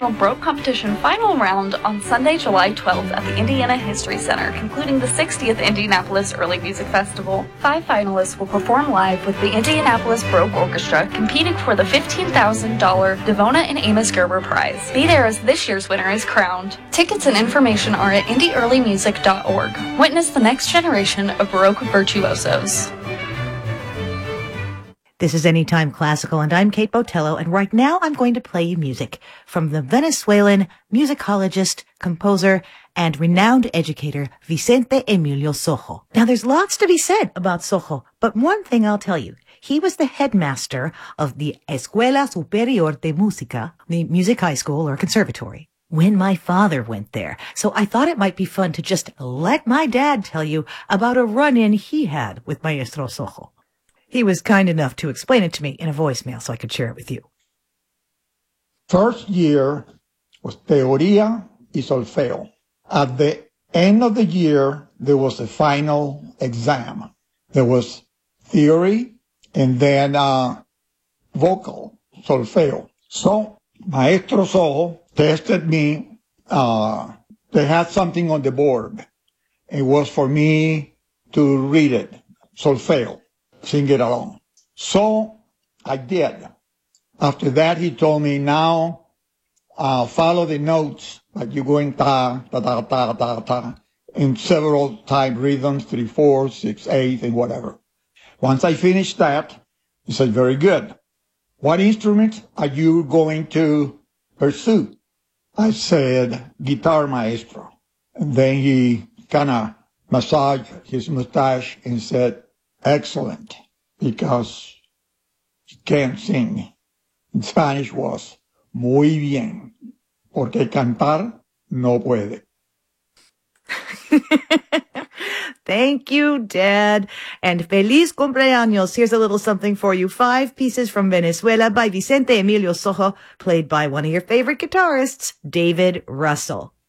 National Baroque Competition final round on Sunday, July 12th at the Indiana History Center, concluding the 60th Indianapolis Early Music Festival. 5 finalists will perform live with the Indianapolis Baroque Orchestra, competing for the $15,000 Devona and Amos Gerber Prize. Be there as this year's winner is crowned. Tickets and information are at indieearlymusic.org. Witness the next generation of Baroque virtuosos. This is Anytime Classical, and I'm Kate Botello, and right now I'm going to play you music from the Venezuelan musicologist, composer, and renowned educator Vicente Emilio Sojo. Now, there's lots to be said about Sojo, but one thing I'll tell you. He was the headmaster of the Escuela Superior de Música, the music high school or conservatory, when my father went there. So I thought it might be fun to just let my dad tell you about a run-in he had with Maestro Sojo. He was kind enough to explain it to me in a voicemail so I could share it with you. First year was Teoría y Solfeo. At the end of the year, there was a final exam. There was theory and then vocal, solfeo. So Maestro Sojo tested me. They had something on the board. It was for me to read it, solfeo. Sing it along. So I did. After that, he told me, now follow the notes, like you're going ta, ta, ta, ta, ta, ta, in several time rhythms, 3, 4, 6, 8, and whatever. Once I finished that, he said, very good. What instrument are you going to pursue? I said, guitar maestro. And then he kind of massaged his mustache and said, excellent, because he can't sing. In Spanish was muy bien, porque cantar no puede. Thank you, Dad. And feliz cumpleaños. Here's a little something for you. 5 pieces from Venezuela by Vicente Emilio Sojo, played by one of your favorite guitarists, David Russell.